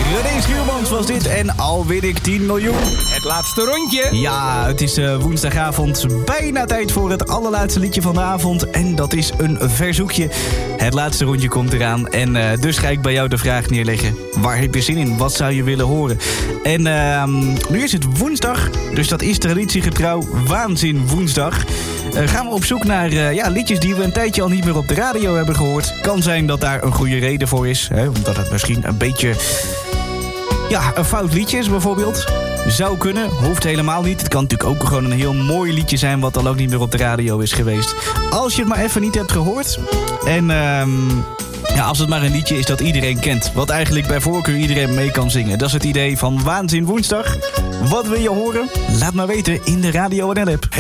René Schuurmans was dit en al win ik 10 miljoen. Het laatste rondje. Ja, het is woensdagavond. Bijna tijd voor het allerlaatste liedje van de avond. En dat is een verzoekje. Het laatste rondje komt eraan. En dus ga ik bij jou de vraag neerleggen. Waar heb je zin in? Wat zou je willen horen? En nu is het woensdag. Dus dat is traditiegetrouw Waanzin woensdag. Gaan we op zoek naar liedjes die we een tijdje al niet meer op de radio hebben gehoord. Kan zijn dat daar een goede reden voor is. Hè? Omdat het misschien een beetje... Ja, een fout liedje is bijvoorbeeld. Zou kunnen, hoeft helemaal niet. Het kan natuurlijk ook gewoon een heel mooi liedje zijn... wat al ook niet meer op de radio is geweest. Als je het maar even niet hebt gehoord. En als het maar een liedje is dat iedereen kent. Wat eigenlijk bij voorkeur iedereen mee kan zingen. Dat is het idee van Waanzin woensdag. Wat wil je horen? Laat maar weten in de Radio NL app.